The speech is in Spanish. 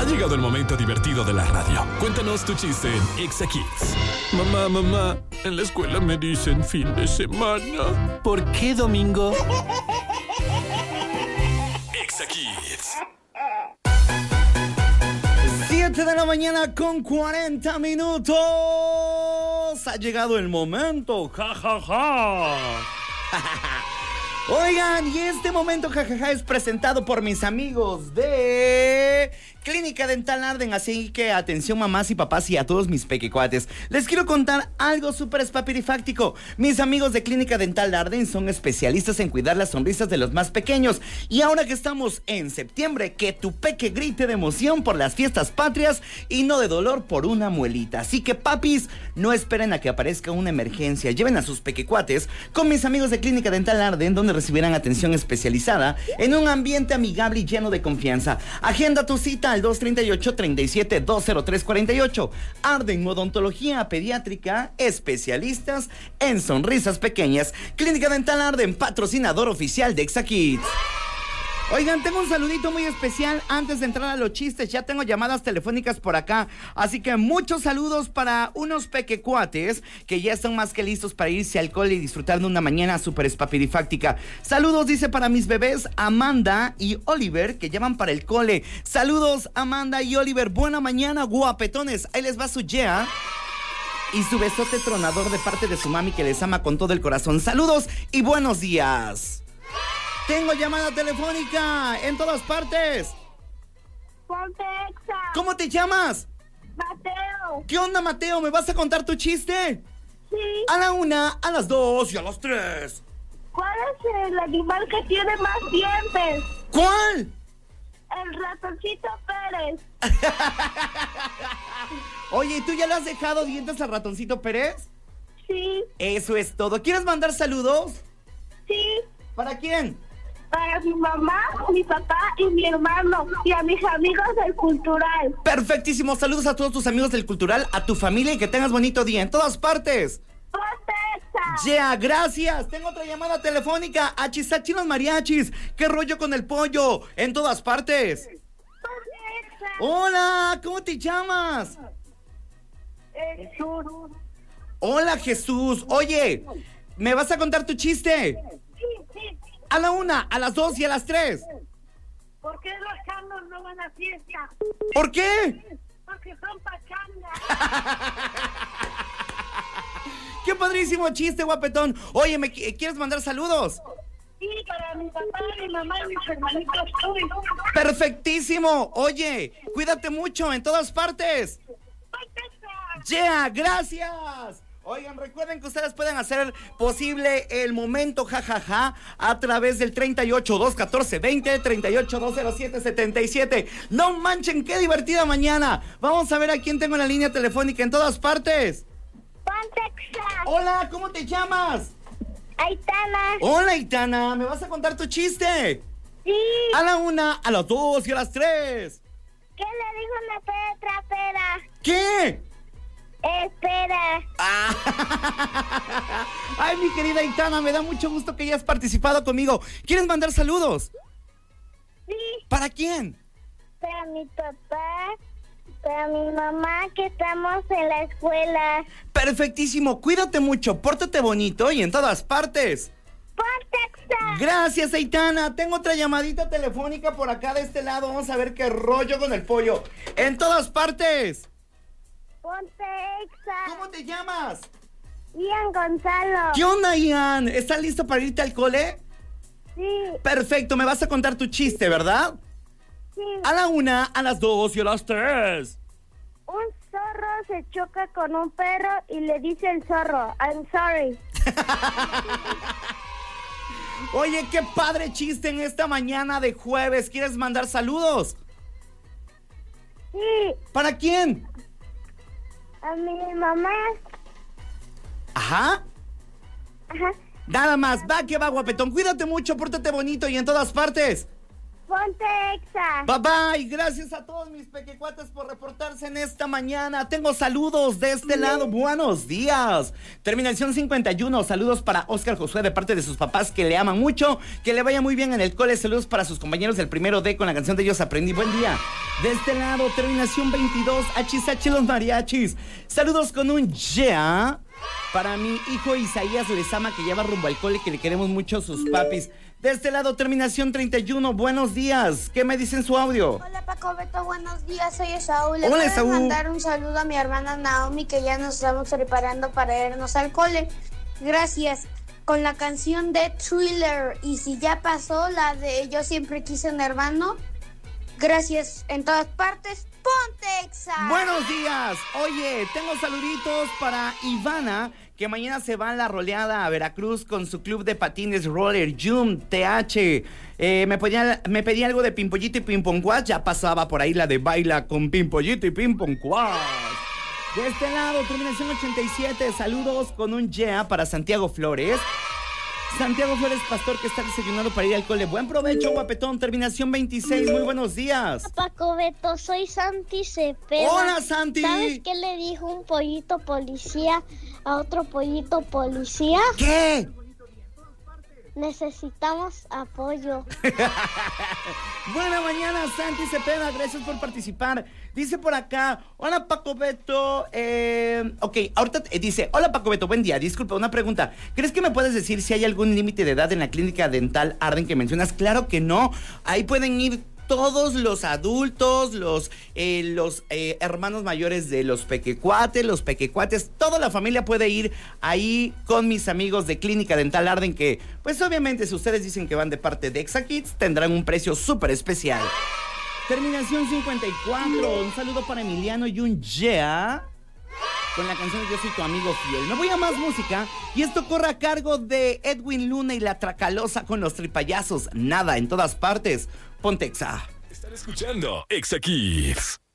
llegado el momento divertido de la radio. Cuéntanos tu chiste en Exa Kids. Mamá, en la escuela me dicen fin de semana. ¿Por qué domingo? Exa Kids. 7 de la mañana con 40 minutos. Ha llegado el momento. Ja, ja, ja. Oigan, y este momento jajaja es presentado por mis amigos de Clínica Dental Arden, así que atención mamás y papás y a todos mis pequecuates. Les quiero contar algo súper espapirifáctico. Mis amigos de Clínica Dental Arden son especialistas en cuidar las sonrisas de los más pequeños. Y ahora que estamos en septiembre, que tu peque grite de emoción por las fiestas patrias y no de dolor por una muelita. Así que papis, no esperen a que aparezca una emergencia. Lleven a sus pequecuates con mis amigos de Clínica Dental Arden, donde recibirán atención especializada en un ambiente amigable y lleno de confianza. Agenda tu cita al 238-37-20348. Arden Odontología Pediátrica, especialistas en sonrisas pequeñas. Clínica Dental Arden, patrocinador oficial de Exa Kids. Oigan, tengo un saludito muy especial antes de entrar a los chistes. Ya tengo llamadas telefónicas por acá. Así que muchos saludos para unos pequecuates que ya están más que listos para irse al cole y disfrutar de una mañana súper espapirifáctica. Saludos, dice, para mis bebés Amanda y Oliver, que llaman para el cole. Saludos, Amanda y Oliver. Buena mañana, guapetones. Ahí les va su yeah. Y su besote tronador de parte de su mami, que les ama con todo el corazón. Saludos y buenos días. Tengo llamada telefónica en todas partes. Ponte Exa. ¿Cómo te llamas? Mateo. ¿Qué onda, Mateo? ¿Me vas a contar tu chiste? Sí. A la 1, a las 2 y a las 3. ¿Cuál es el animal que tiene más dientes? ¿Cuál? El ratoncito Pérez. Oye, ¿y tú ya le has dejado dientes al ratoncito Pérez? Sí. Eso es todo. ¿Quieres mandar saludos? Sí. ¿Para quién? Para mi mamá, mi papá y mi hermano. Y a mis amigos del Cultural. Perfectísimo. Saludos a todos tus amigos del Cultural, a tu familia y que tengas bonito día en todas partes. Ponte Exa. Yeah, gracias. Tengo otra llamada telefónica. Achisachi los mariachis. ¿Qué rollo con el pollo? En todas partes. Ponte Exa. Hola, ¿cómo te llamas? Jesús. Hola, Jesús. Oye, ¿me vas a contar tu chiste? Sí. A la 1, a las 2 y a las 3. ¿Por qué los changos no van a fiesta? ¿Por qué? Porque son pachangas. ¡Qué padrísimo chiste, guapetón! Oye, ¿quieres mandar saludos? Sí, para mi papá, mi mamá y mis hermanitos. ¡Perfectísimo! Oye, cuídate mucho en todas partes. ¡Yeah! ¡Gracias! Oigan, recuerden que ustedes pueden hacer posible el momento jajaja a través del 38-214-20, 38-207-77. ¡No manchen, qué divertida mañana! Vamos a ver a quién tengo en la línea telefónica en todas partes. Ponte Exa. Hola, ¿cómo te llamas? Aitana. Hola, Aitana, ¿me vas a contar tu chiste? Sí. A la 1, a las 2 y a las 3. ¿Qué le dijo una pera pera? ¿Qué? Espera. Ay, mi querida Aitana, me da mucho gusto que hayas participado conmigo. ¿Quieres mandar saludos? Sí. ¿Para quién? Para mi papá, para mi mamá, que estamos en la escuela. Perfectísimo, cuídate mucho, pórtate bonito y en todas partes. Ponte Exa. Gracias, Aitana. Tengo otra llamadita telefónica por acá de este lado. Vamos a ver qué rollo con el pollo. En todas partes. Ponte Exa. ¿Cómo te llamas? Ian Gonzalo. ¿Qué onda, Ian? ¿Estás listo para irte al cole? Sí. Perfecto, me vas a contar tu chiste, ¿verdad? Sí. A la 1, a las 2 y a las 3. Un zorro se choca con un perro y le dice el zorro, I'm sorry. Oye, qué padre chiste en esta mañana de jueves. ¿Quieres mandar saludos? Sí. ¿Para quién? A mi mamá. Ajá. Ajá. Nada más, va que va, guapetón. Cuídate mucho, pórtate bonito y en todas partes. Ponte Exa. Bye bye, gracias a todos mis pequecuates por reportarse en esta mañana. Tengo saludos de este lado, buenos días. Terminación 51, saludos para Oscar Josué de parte de sus papás que le aman mucho. Que le vaya muy bien en el cole, saludos para sus compañeros del primero D con la canción de Ellos Aprendí. Buen día. De este lado, terminación 22, HH los mariachis. Saludos con un yeah para mi hijo Isaías Lezama, que ya va rumbo al cole, que le queremos mucho a sus papis. De este lado, terminación 31, buenos días. ¿Qué me dicen su audio? Hola Paco Beto, buenos días, soy Esaú. Le Hola, puedo Esaú. mandar un saludo a mi hermana Naomi, que ya nos estamos preparando para irnos al cole. Gracias. Con la canción de Thriller, y si ya pasó la de Yo siempre quise un hermano. Gracias en todas partes. ¡Ponte Exa! Buenos días. Oye, tengo saluditos para Ivana, que mañana se va a la roleada a Veracruz con su club de patines Roller Jump TH. Me pedía algo de Pimpollito y Pimponcuás. Ya pasaba por ahí la de Baila con Pimpollito y Pimponcuás. De este lado, terminación 87. Saludos con un yeah para Santiago Flores. Santiago Flores Pastor, que está desayunando para ir al cole. Buen provecho, guapetón. Terminación 26. Muy buenos días. Paco Beto, soy Santi Cepeda. Hola, Santi. ¿Sabes qué le dijo un pollito policía a otro pollito policía? ¿Qué? Necesitamos apoyo. Buena mañana, Santi Cepeda, gracias por participar. Dice por acá, hola Paco Beto, ok, ahorita dice, hola Paco Beto, buen día, disculpa, una pregunta. ¿Crees que me puedes decir si hay algún límite de edad en la clínica dental Arden que mencionas? Claro que no, ahí pueden ir todos los adultos, los hermanos mayores de los pequecuates, toda la familia puede ir ahí con mis amigos de Clínica Dental Arden, que pues obviamente si ustedes dicen que van de parte de Exa Kids, tendrán un precio súper especial. Terminación 54, un saludo para Emiliano y un yeah con la canción Yo soy tu amigo fiel. Me voy a más música y esto corre a cargo de Edwin Luna y La Tracalosa con los Tripayazos. Nada en todas partes. Ponte Exa. Están escuchando Exa Kids.